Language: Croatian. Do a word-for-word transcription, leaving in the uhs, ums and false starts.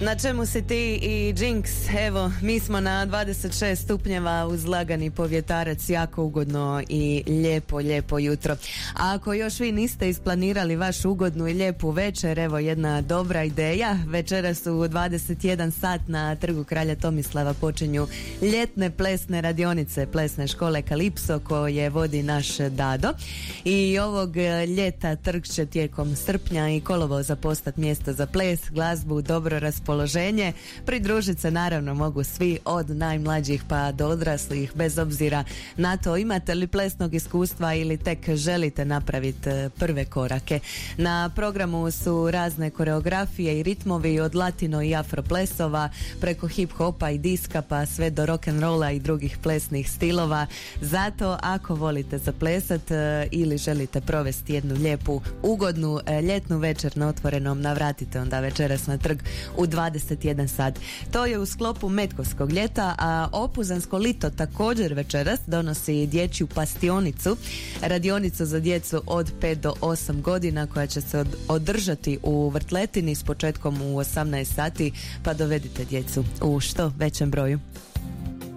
Na čemu si ti i Jinx? Evo, mi smo na dvadeset šest stupnjeva uz lagani povjetarac, jako ugodno i lijepo, lijepo jutro. A ako još vi niste isplanirali vašu ugodnu i lijepu večer, evo jedna dobra ideja. Večeras u dvadeset jedan sat na Trgu kralja Tomislava počinju ljetne plesne radionice plesne škole Kalipso koje vodi naš Dado. I ovog ljeta trg će tijekom srpnja i kolovoza postati mjesto za ples, glazbu, dobro raspoloženje. Pridružiti se naravno mogu svi od najmlađih pa do odraslih, bez obzira na to imate li plesnog iskustva ili tek želite napraviti prve korake. Na programu su razne koreografije i ritmovi od latino i afro plesova preko hip hopa i diska pa sve do rock and rolla i drugih plesnih stilova. Zato ako volite zaplesat ili želite provesti jednu lijepu ugodnu ljetnu večer na otvorenom, navratite onda večeras na trg u dvadeset jedan sat. To je u sklopu Metkovskog ljeta, a Opuzansko lito također večeras donosi dječju pastionicu, radionicu za djecu od pet do osam godina koja će se održati u Vrtletini s početkom u osamnaest sati, pa dovedite djecu u što većem broju.